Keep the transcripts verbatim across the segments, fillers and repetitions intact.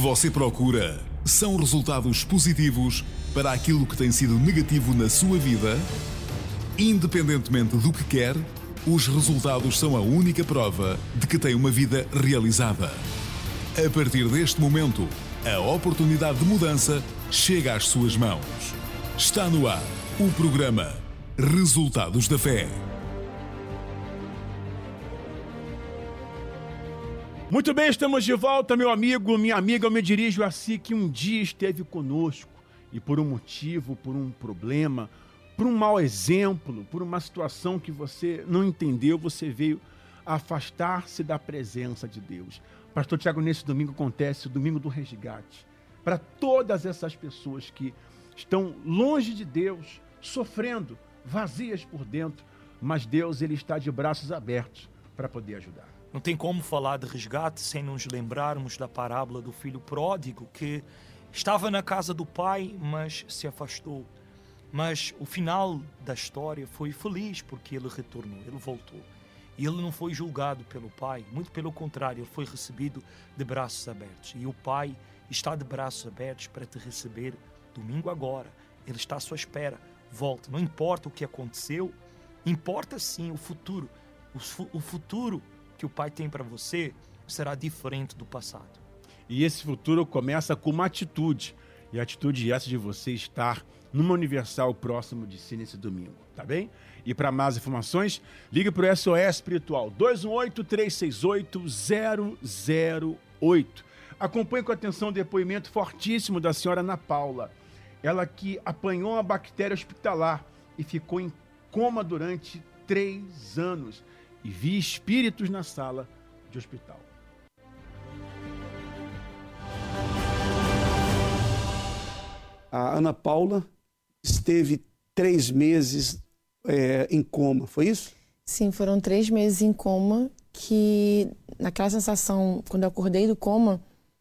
você procura são resultados positivos para aquilo que tem sido negativo na sua vida? Independentemente do que quer, os resultados são a única prova de que tem uma vida realizada. A partir deste momento, a oportunidade de mudança chega às suas mãos. Está no ar o programa Resultados da Fé. Muito bem, estamos de volta, meu amigo, minha amiga. Eu me dirijo a si que um dia esteve conosco e por um motivo, por um problema, por um mau exemplo, por uma situação que você não entendeu, você veio afastar-se da presença de Deus. Pastor Tiago, nesse domingo acontece o domingo do resgate. Para todas essas pessoas que estão longe de Deus, sofrendo, vazias por dentro, mas Deus ele está de braços abertos para poder ajudar. Não tem como falar de resgate sem nos lembrarmos da parábola do filho pródigo que estava na casa do pai, mas se afastou. Mas o final da história foi feliz porque ele retornou, ele voltou. E ele não foi julgado pelo pai, muito pelo contrário, ele foi recebido de braços abertos. E o pai está de braços abertos para te receber domingo agora. Ele está à sua espera. Volta, não importa o que aconteceu, importa sim o futuro. O, fu- o futuro que o pai tem para você será diferente do passado. E esse futuro começa com uma atitude. E a atitude essa de você estar numa Universal próximo de si nesse domingo, tá bem? E para mais informações, ligue para o S O S Espiritual dois um oito, três seis oito, zero zero oito. Acompanhe com atenção o depoimento fortíssimo da senhora Ana Paula. Ela que apanhou uma bactéria hospitalar e ficou em coma durante três anos. E vi espíritos na sala de hospital. A Ana Paula esteve três meses é, em coma, foi isso? Sim, foram três meses em coma, que naquela sensação, quando eu acordei do coma,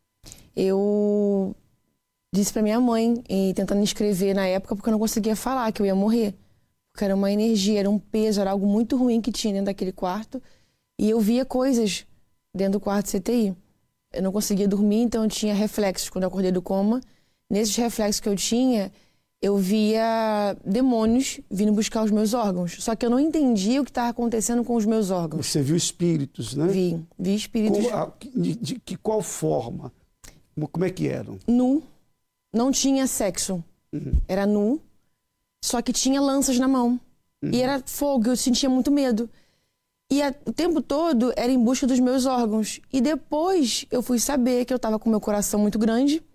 eu disse para minha mãe, e tentando escrever na época, porque eu não conseguia falar que eu ia morrer. Porque era uma energia, era um peso, era algo muito ruim que tinha dentro daquele quarto. E eu via coisas dentro do quarto C T I. Eu não conseguia dormir, então eu tinha reflexos quando eu acordei do coma. Nesses reflexos que eu tinha, eu via demônios vindo buscar os meus órgãos. Só que eu não entendia o que estava acontecendo com os meus órgãos. Você viu espíritos, né? Vi, vi espíritos. Como, de, de, de qual forma? Como é que eram? Nu. Não tinha sexo. Uhum. Era nu. Só que tinha lanças na mão. Uhum. E era fogo, eu sentia muito medo. E a, o tempo todo era em busca dos meus órgãos. E depois eu fui saber que eu estava com meu coração muito grande